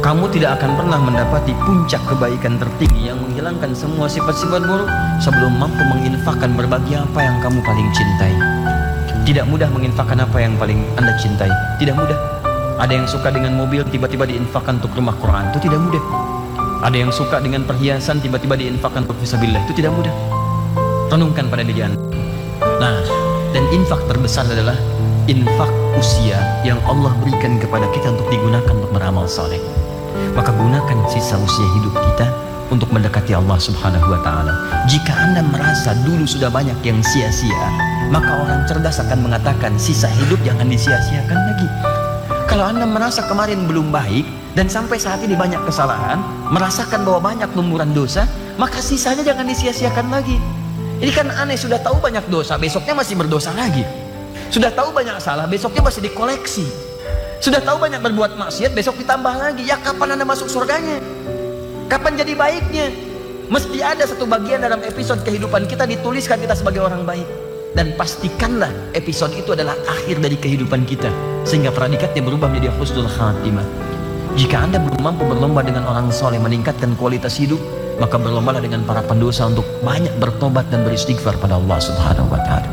Kamu tidak akan pernah mendapati puncak kebaikan tertinggi yang menghilangkan semua sifat-sifat buruk sebelum mampu menginfakkan berbagi apa yang kamu paling cintai. Tidak mudah menginfakkan apa yang paling Anda cintai. Tidak mudah. Ada yang suka dengan mobil, tiba-tiba diinfakkan untuk rumah Quran. Itu tidak mudah. Ada yang suka dengan perhiasan, tiba-tiba diinfakkan untuk fisabilillah. Itu tidak mudah. Renungkan pada diri Anda. Nah, dan infak terbesar adalah infak usia yang Allah berikan kepada kita untuk digunakan untuk beramal saleh. Maka gunakan sisa usia hidup kita untuk mendekati Allah Subhanahu wa Ta'ala. Jika Anda merasa dulu sudah banyak yang sia-sia, maka orang cerdas akan mengatakan sisa hidup jangan disia-siakan lagi. Kalau Anda merasa kemarin belum baik dan sampai saat ini banyak kesalahan, merasakan bahwa banyak lumuran dosa, maka sisanya jangan disia-siakan lagi. Ini kan aneh, sudah tahu banyak dosa, besoknya masih berdosa lagi. Sudah tahu banyak salah, besoknya masih dikoleksi. Sudah tahu banyak berbuat maksiat, besok ditambah lagi. Ya kapan Anda masuk surganya? Kapan jadi baiknya? Mesti ada satu bagian dalam episode kehidupan kita dituliskan kita sebagai orang baik. Dan pastikanlah episode itu adalah akhir dari kehidupan kita, sehingga predikatnya berubah menjadi husnul khatimah. Jika Anda belum mampu berlomba dengan orang soleh meningkatkan kualitas hidup, maka berlombalah dengan para pendosa untuk banyak bertobat dan beristighfar pada Allah Subhanahu wa Ta'ala.